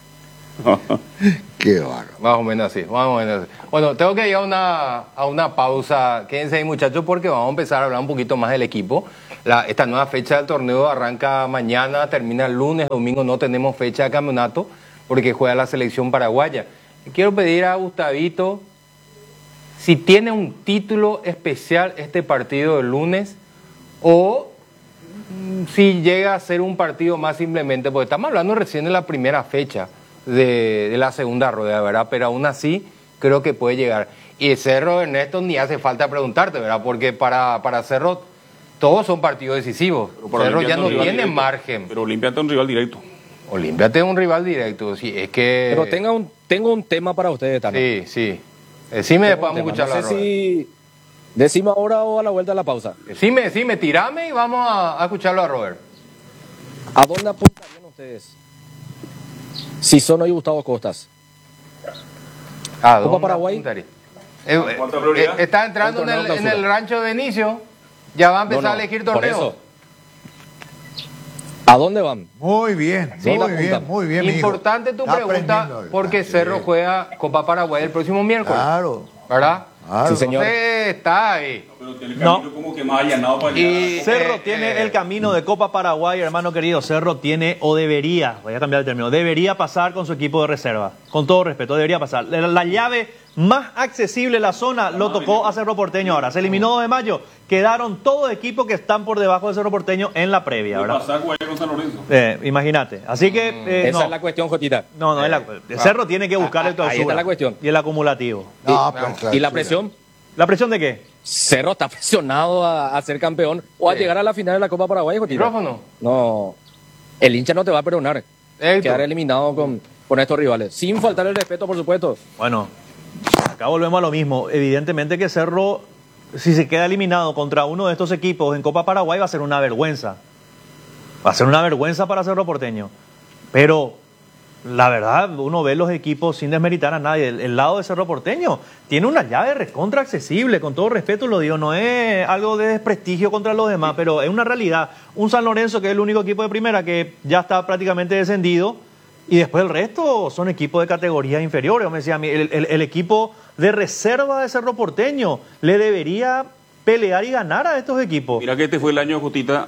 Qué bárbaro. Más o menos así, más o menos así. Bueno, tengo que ir a una pausa. Quédense ahí, muchachos, porque vamos a empezar a hablar un poquito más del equipo. Esta nueva fecha del torneo arranca mañana, termina el lunes, domingo no tenemos fecha de campeonato porque juega la selección paraguaya. Quiero pedir a Gustavito si tiene un título especial este partido del lunes o si llega a ser un partido más simplemente, porque estamos hablando recién de la primera fecha de la segunda rueda, ¿verdad? Pero aún así creo que puede llegar. Y Cerro, Ernesto, ni hace falta preguntarte, ¿verdad? Porque para Cerro todos son partidos decisivos. Cerro ya no tiene margen. Pero Olímpiate un rival directo. Olímpiate un rival directo, sí, es que... Pero tengo un tema para ustedes también. Sí. Decime, después vamos a escuchar No sé si decimos ahora o a la vuelta de la pausa. Decime, tirame y vamos a escucharlo a Robert. ¿A dónde apuntarían ustedes? Si son hoy Gustavo Costas. Copa Paraguay. Está entrando en el rancho de Benicio. Ya va a empezar a elegir torneo. Por eso. ¿A dónde van? Muy bien, Sí, muy bien. Importante tu pregunta, porque Cerro juega Copa Paraguay el próximo miércoles. Claro. ¿Verdad? Claro. Sí, señor. Entonces, está ahí. Pero tiene el camino como que más allanado para Y Cerro tiene el camino de Copa Paraguay, hermano querido. Cerro tiene, o debería, voy a cambiar el término, debería pasar con su equipo de reserva. Con todo respeto, debería pasar. La llave más accesible de la zona lo tocó a Cerro Porteño ahora. Se eliminó 2 de mayo. Quedaron todos equipos que están por debajo de Cerro Porteño en la previa, ¿verdad? pasar con San Lorenzo. Imagínate. Así que... Esa es la cuestión, Jotita. No, Cerro tiene que buscar el clausura. Ahí está la cuestión. Y el acumulativo. ¿Y la presión? ¿La presión de qué? Cerro está presionado a ser campeón o a llegar a la final de la Copa Paraguay, Jotita. ¿Micrófono? No, el hincha no te va a perdonar quedar eliminado con estos rivales. Sin faltar el respeto, por supuesto. Bueno, acá volvemos a lo mismo. Evidentemente que Cerro, si se queda eliminado contra uno de estos equipos en Copa Paraguay, va a ser una vergüenza. Va a ser una vergüenza para Cerro Porteño. Pero la verdad, uno ve los equipos sin desmeritar a nadie. El lado de Cerro Porteño tiene una llave recontra accesible, con todo respeto lo digo, no es algo de desprestigio contra los demás, pero es una realidad. Un San Lorenzo que es el único equipo de primera que ya está prácticamente descendido, y después el resto son equipos de categorías inferiores. Me decía a mí, el equipo de reserva de Cerro Porteño le debería pelear y ganar a estos equipos. Mira que este fue el año, Jotita,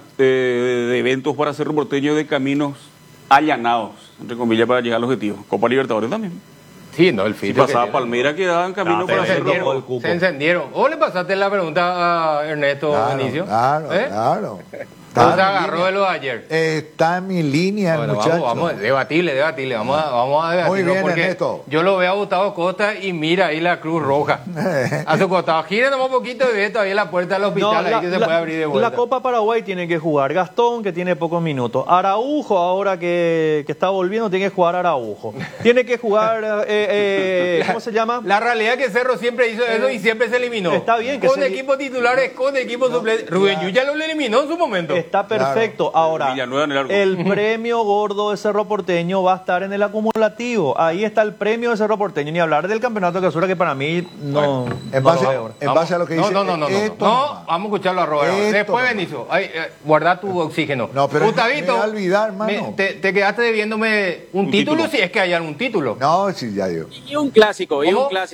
de eventos para Cerro Porteño, de caminos allanados, entre comillas, para llegar al objetivo. Copa Libertadores también. Sí, no, el Si fito. pasaba Palmera, quedaban camino para Cerro. Se encendieron. ¿O le pasaste la pregunta a Ernesto Benicio? Claro. ¿Cómo se agarró de lo de ayer? Está en mi línea, Bueno, muchacho. vamos, debatible. Vamos a debatirlo. Muy bien, porque Ernesto. yo lo veo a Gustavo Costa y mira ahí la Cruz Roja. A su costado. Gira nomás un poquito y ve todavía la puerta del hospital ahí que se puede abrir de vuelta. La Copa Paraguay tiene que jugar Gastón, que tiene pocos minutos. Araujo, ahora que está volviendo, tiene que jugar Araujo. Tiene que jugar, ¿cómo se llama? La realidad es que Cerro siempre hizo eso y siempre se eliminó. Está bien. Que con equipos titulares, con equipos suplentes. Rubén Yu ya lo eliminó en su momento. Está perfecto. Ahora, Villanueva en el arco. el premio gordo de Cerro Porteño va a estar en el acumulativo. Ahí está el premio de Cerro Porteño. Ni hablar del campeonato de clausura, que para mí no. En base a lo que dice. No, vamos a escucharlo a Robert. Después, Benicio, guarda tu oxígeno. No, pero Gustavito, me voy a olvidar, hermano. te quedaste debiéndome un título, si es que hay algún título. No, sí, ya digo. Y un clásico,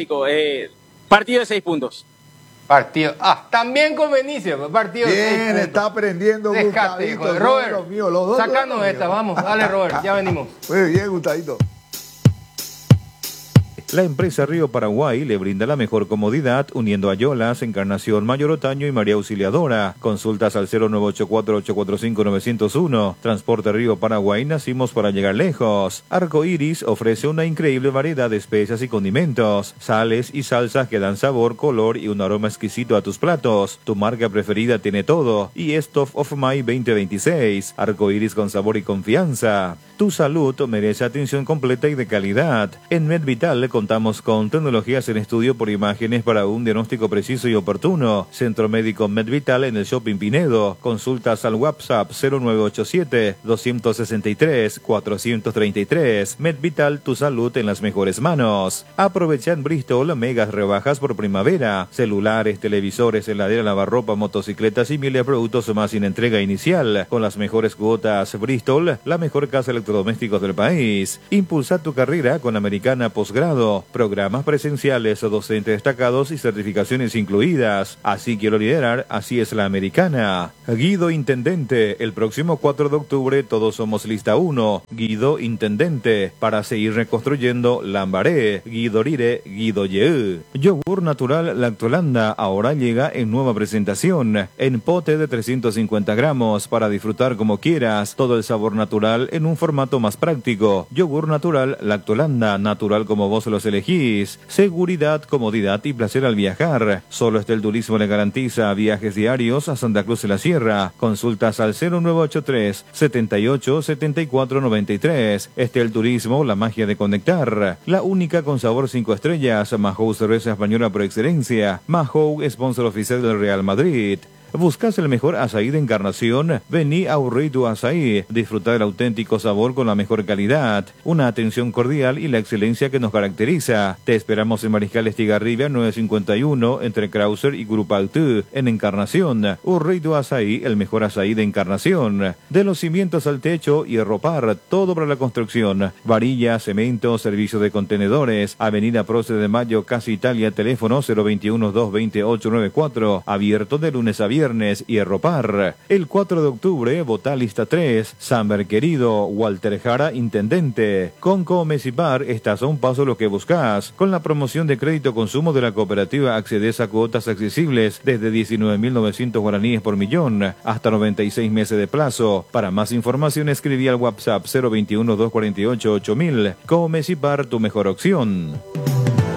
partido de 6 puntos. Partido. También con Benicio. Partido. Bien, está aprendiendo Descate, Gustavito. Robert, sacanos esta, vamos. Dale, Robert, ya venimos. Muy bien, Gustavito. La empresa Río Paraguay le brinda la mejor comodidad uniendo Ayolas, Encarnación, Mayor Otaño y María Auxiliadora. Consultas al 0984-845-901. Transporte Río Paraguay, nacimos para llegar lejos. Arco Iris ofrece una increíble variedad de especias y condimentos, sales y salsas que dan sabor, color y un aroma exquisito a tus platos. Tu marca preferida tiene todo. Y Stuff of My 2026. Arco Iris con sabor y confianza. Tu salud merece atención completa y de calidad. En MedVital contamos con tecnologías en estudio por imágenes para un diagnóstico preciso y oportuno. Centro Médico MedVital en el Shopping Pinedo. Consultas al WhatsApp 0987-263-433. MedVital, tu salud en las mejores manos. Aprovecha en Bristol megas rebajas por primavera. Celulares, televisores, heladera, lavarropa, motocicletas y miles de productos más sin entrega inicial. Con las mejores cuotas. Bristol, la mejor casa de electrodomésticos del país. Impulsa tu carrera con Americana Posgrado. Programas presenciales, docentes destacados y certificaciones incluidas. Así quiero liderar, así es la Americana. Guido Intendente, el próximo 4 de octubre todos somos lista 1. Guido Intendente, para seguir reconstruyendo Lambaré, Guido Rire, Guido Yeu. Yogur natural Lactolanda ahora llega en nueva presentación, en pote de 350 gramos, para disfrutar como quieras, todo el sabor natural en un formato más práctico. Yogur natural Lactolanda, natural como vos los elegís. Seguridad, comodidad y placer al viajar. Solo Estel Turismo le garantiza viajes diarios a Santa Cruz de la Sierra. Consultas al 0983 78 74 93. Estel Turismo, la magia de conectar. La única con sabor 5 estrellas. Mahou, cerveza española por excelencia. Mahou, sponsor oficial del Real Madrid. ¿Buscas el mejor azaí de Encarnación? Vení a Urritu Azaí. Disfruta del auténtico sabor con la mejor calidad, una atención cordial y la excelencia que nos caracteriza. Te esperamos en Mariscal Estigarribia 951 entre Krauser y Grupaltú, en Encarnación. Urritu Azaí, el mejor azaí de Encarnación. De los cimientos al techo y ropar, todo para la construcción. Varilla, cemento, servicio de contenedores. Avenida Prócer de Mayo, Casa Italia, teléfono 021-228-94. Abierto de lunes a viernes y Erropar. El 4 de octubre, vota lista 3. Samber Querido, Walter Jara, Intendente. Con Comesipar estás a un paso lo que buscas. Con la promoción de crédito consumo de la cooperativa accedes a cuotas accesibles desde 19.900 guaraníes por millón, hasta 96 meses de plazo. Para más información escribí al WhatsApp 021-248-8000. Comesipar, tu mejor opción.